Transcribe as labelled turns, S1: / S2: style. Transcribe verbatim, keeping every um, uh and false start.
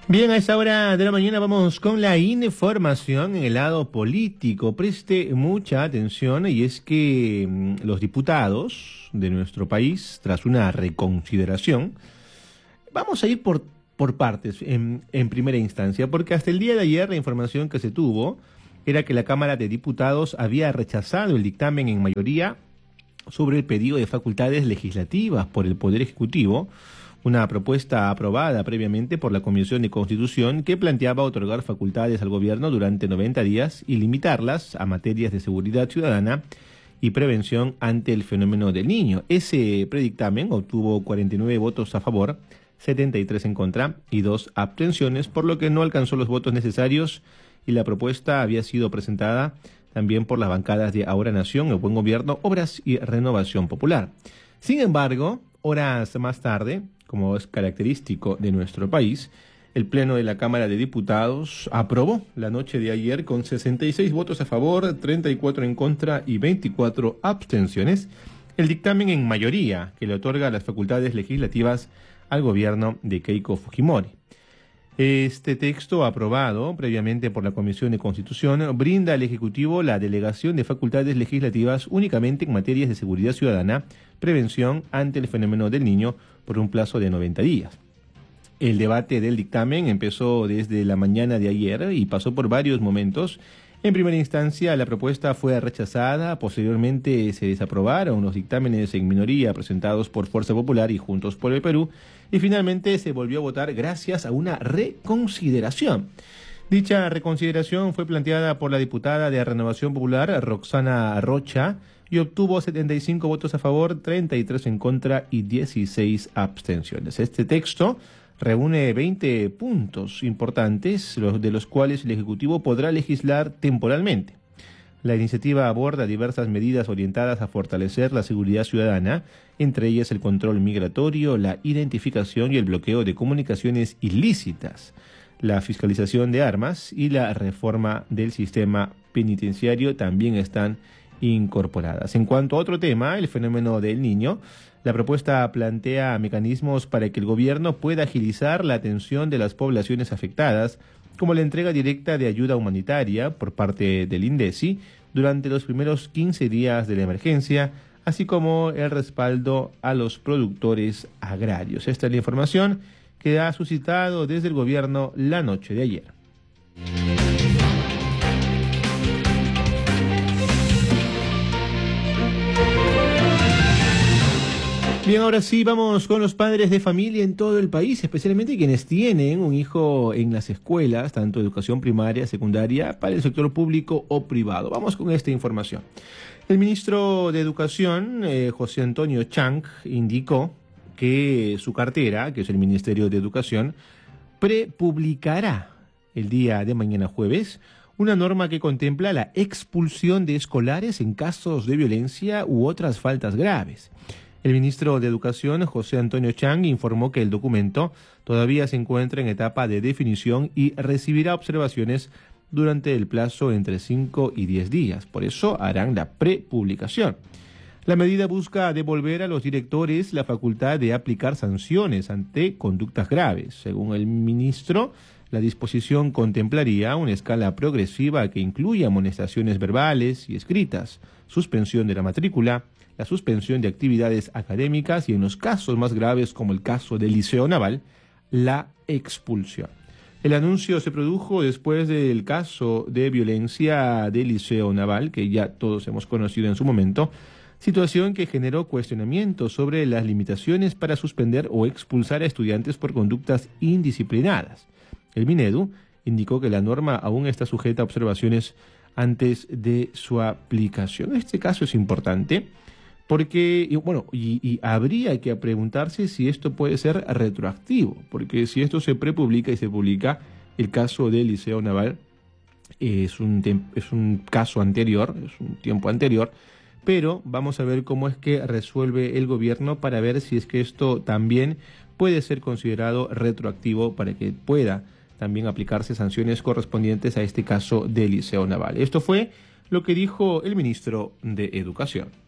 S1: Bien, a esta hora de la mañana vamos con la información en el lado político. Preste mucha atención y es que mm, los diputados de nuestro país, tras una reconsideración, vamos a ir por, por partes en, en primera instancia, porque hasta el día de ayer la información que se tuvo era que la Cámara de Diputados había rechazado el dictamen en mayoría sobre el pedido de facultades legislativas por el Poder Ejecutivo, una propuesta aprobada previamente por la Comisión de Constitución que planteaba otorgar facultades al gobierno durante noventa días y limitarlas a materias de seguridad ciudadana y prevención ante el fenómeno del Niño. Ese predictamen obtuvo cuarenta y nueve votos a favor, setenta y tres en contra y dos abstenciones, por lo que no alcanzó los votos necesarios y la propuesta había sido presentada también por las bancadas de Ahora Nación, El Buen Gobierno, Obras y Renovación Popular. Sin embargo, horas más tarde, como es característico de nuestro país, el Pleno de la Cámara de Diputados aprobó la noche de ayer con sesenta y seis votos a favor, treinta y cuatro en contra y veinticuatro abstenciones, el dictamen en mayoría que le otorga las facultades legislativas al gobierno de Keiko Fujimori. Este texto, aprobado previamente por la Comisión de Constitución, brinda al Ejecutivo la delegación de facultades legislativas únicamente en materias de seguridad ciudadana, prevención ante el fenómeno del Niño, por un plazo de noventa días. El debate del dictamen empezó desde la mañana de ayer y pasó por varios momentos. En primera instancia, la propuesta fue rechazada, posteriormente se desaprobaron los dictámenes en minoría presentados por Fuerza Popular y Juntos por el Perú, y finalmente se volvió a votar gracias a una reconsideración. Dicha reconsideración fue planteada por la diputada de Renovación Popular, Roxana Rocha, y obtuvo setenta y cinco votos a favor, treinta y tres en contra y dieciséis abstenciones. Este texto reúne veinte puntos importantes, los de los cuales el Ejecutivo podrá legislar temporalmente. La iniciativa aborda diversas medidas orientadas a fortalecer la seguridad ciudadana, entre ellas el control migratorio, la identificación y el bloqueo de comunicaciones ilícitas, la fiscalización de armas y la reforma del sistema penitenciario también están incorporadas. En cuanto a otro tema, el fenómeno del Niño, la propuesta plantea mecanismos para que el gobierno pueda agilizar la atención de las poblaciones afectadas, como la entrega directa de ayuda humanitaria por parte del INDECI durante los primeros quince días de la emergencia, así como el respaldo a los productores agrarios. Esta es la información que ha suscitado desde el gobierno la noche de ayer. Bien, ahora sí, vamos con los padres de familia en todo el país, especialmente quienes tienen un hijo en las escuelas, tanto educación primaria, secundaria, para el sector público o privado. Vamos con esta información. El ministro de Educación, eh, José Antonio Chang, indicó que su cartera, que es el Ministerio de Educación, prepublicará el día de mañana jueves una norma que contempla la expulsión de escolares en casos de violencia u otras faltas graves. El ministro de Educación, José Antonio Chang, informó que el documento todavía se encuentra en etapa de definición y recibirá observaciones durante el plazo entre cinco y diez días. Por eso harán la prepublicación. La medida busca devolver a los directores la facultad de aplicar sanciones ante conductas graves. Según el ministro, la disposición contemplaría una escala progresiva que incluya amonestaciones verbales y escritas, suspensión de la matrícula, la suspensión de actividades académicas y, en los casos más graves, como el caso del Liceo Naval, la expulsión. El anuncio se produjo después del caso de violencia del Liceo Naval, que ya todos hemos conocido en su momento, situación que generó cuestionamientos sobre las limitaciones para suspender o expulsar a estudiantes por conductas indisciplinadas. El Minedu indicó que la norma aún está sujeta a observaciones antes de su aplicación. Este caso es importante porque, y bueno, y, y habría que preguntarse si esto puede ser retroactivo, porque si esto se prepublica y se publica, el caso del Liceo Naval es un, es un caso anterior, es un tiempo anterior, pero vamos a ver cómo es que resuelve el gobierno para ver si es que esto también puede ser considerado retroactivo para que pueda también aplicarse sanciones correspondientes a este caso del Liceo Naval. Esto fue lo que dijo el ministro de Educación.